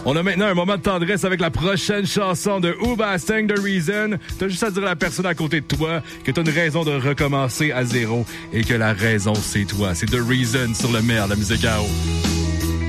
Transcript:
On a maintenant un moment de tendresse avec la prochaine chanson de Hoobastank, The Reason. T'as juste à dire à la personne à côté de toi que t'as une raison de recommencer à zéro et que la raison, c'est toi. C'est The Reason sur le maire, la musique à eau.